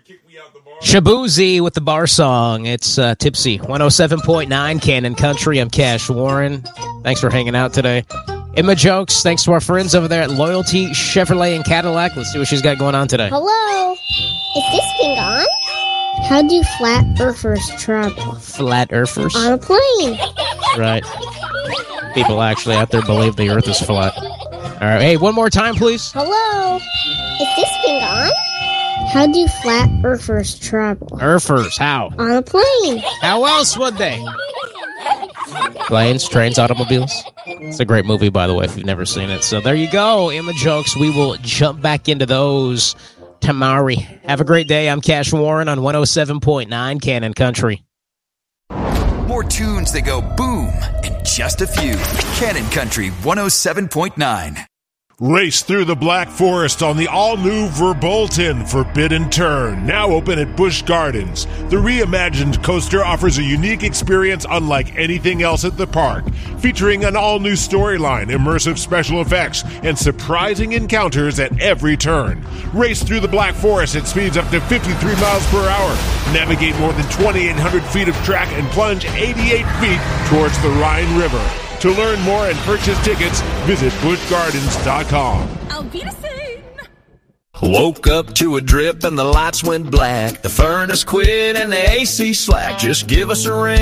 Shabuzi with the bar song. It's Tipsy. 107.9 Cannon Country. I'm Cash Warren. Thanks for hanging out today. Emma Jokes, thanks to our friends over there at Loyalty Chevrolet and Cadillac. Let's see what she's got going on today. Hello. Is this thing on? How do flat earthers travel? Flat earthers? On a plane. Right. People actually out there believe the earth is flat. All right. Hey, one more time, please. Hello. Is this thing on? How do flat earthers travel? Earthers, how? On a plane. How else would they? Planes, trains, automobiles. It's a great movie, by the way, if you've never seen it. So there you go, Emma Jokes. We will jump back into those tomorrow. Have a great day. I'm Cash Warren on 107.9 Cannon Country. More tunes that go boom and just a few. Cannon Country 107.9. Race through the Black Forest on the all-new Verbolten Forbidden Turn, now open at Busch Gardens. The reimagined coaster offers a unique experience unlike anything else at the park, featuring an all-new storyline, immersive special effects, and surprising encounters at every turn. Race through the Black Forest at speeds up to 53 miles per hour. Navigate more than 2,800 feet of track and plunge 88 feet towards the Rhine River. To learn more and purchase tickets, visit buschgardens.com. Auf Wiedersehen! Woke up to a drip and the lights went black. The furnace quit and the AC slack. Just give us a ring.